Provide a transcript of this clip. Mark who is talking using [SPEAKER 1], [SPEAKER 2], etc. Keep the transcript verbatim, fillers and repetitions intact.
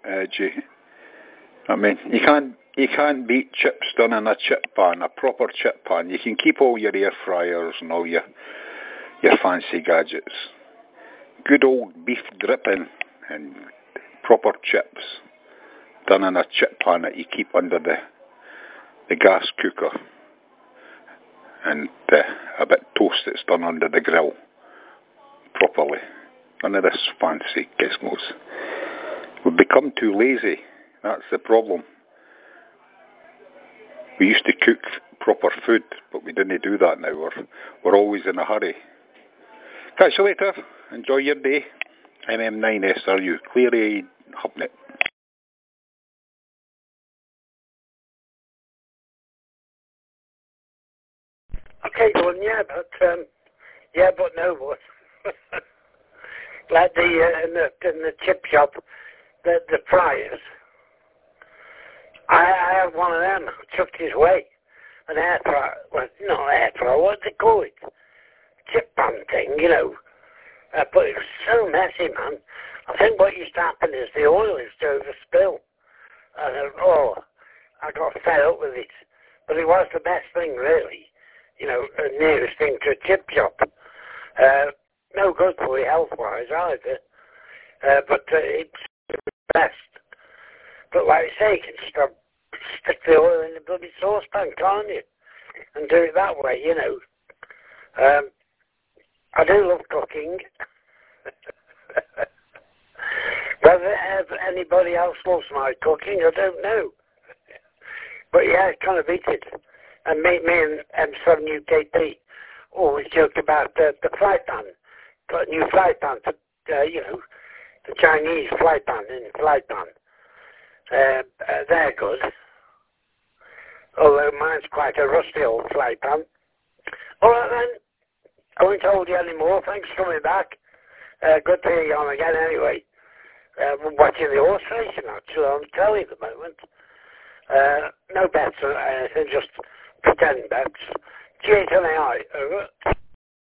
[SPEAKER 1] uh, G. I mean, you can't you can't beat chips done in a chip pan, a proper chip pan. You can keep all your air fryers and all your your fancy gadgets. Good old beef dripping and proper chips done in a chip pan that you keep under the the gas cooker, and uh, a bit toast that's done under the grill properly. None of this fancy gizmos. We've become too lazy. That's the problem. We used to cook proper food, but we didn't do that now. We're, we're always in a hurry. Catch you later. Enjoy your day. M M nine S R U, Clear-eyed Hubnet.
[SPEAKER 2] Okay, Gordon, yeah, but, um, yeah, but no, but, like the, uh, in the, in the chip shop, the, the fryers, I, I have one of them chucked his way, an air fryer, well, not air fryer, what do they call it? Chip pan thing, you know, uh, but it was so messy, man. I think what used to happen is the oil used to overspill, and uh, oh, I got fed up with it, but it was the best thing, really. You know, the nearest thing to a chip shop. Uh, no good for you health-wise either, uh, but uh, it's the best. But like I say, you can stop, stick the oil in the bloody saucepan, can't you? And do it that way, you know. Um, I do love cooking. Whether anybody else loves my cooking, I don't know. But yeah, I kind of eat it. And me, me and M seven U K P always joke about uh, the fry pan. Got a new fry pan for, uh, you know, the Chinese fry pan in fry pan. Uh, uh, they're good. Although mine's quite a rusty old fry pan. All right then, I won't hold you anymore. Thanks for coming back. Uh, good to hear you on again anyway. Uh, we're watching the horse racing actually on telly at the moment. Uh, no bets or anything, just pretend bets. G eight N A I, over.